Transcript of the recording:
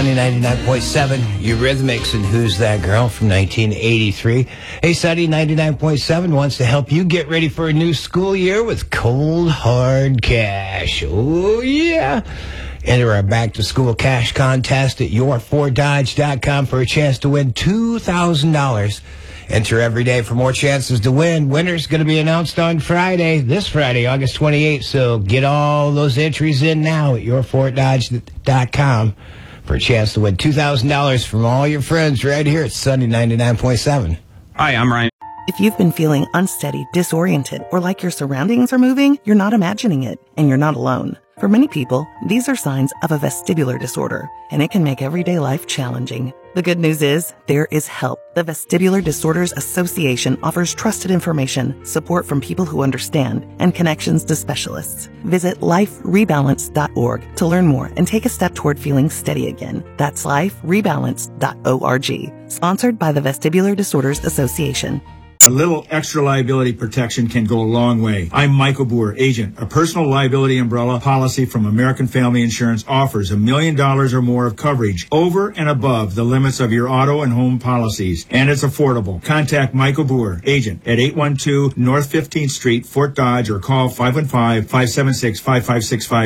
99.7, Eurythmics and Who's That Girl from 1983. Hey, Sunny 99.7 wants to help you get ready for a new school year with cold, hard cash. Oh, yeah. Enter our back-to-school cash contest at yourfortdodge.com for a chance to win $2,000. Enter every day for more chances to win. Winner's going to be announced on this Friday, August 28th. So get all those entries in now at yourfortdodge.com for a chance to win $2,000 from all your friends right here at Sunny 99.7. Hi, I'm Ryan. If you've been feeling unsteady, disoriented, or like your surroundings are moving, you're not imagining it, and you're not alone. For many people, these are signs of a vestibular disorder, and it can make everyday life challenging. The good news is, there is help. The Vestibular Disorders Association offers trusted information, support from people who understand, and connections to specialists. Visit liferebalance.org to learn more and take a step toward feeling steady again. That's liferebalance.org. Sponsored by the Vestibular Disorders Association. A little extra liability protection can go a long way. I'm Michael Boer, agent. A personal liability umbrella policy from American Family Insurance offers $1 million or more of coverage over and above the limits of your auto and home policies. And it's affordable. Contact Michael Boer, agent, at 812 North 15th Street, Fort Dodge, or call 515-576-5565.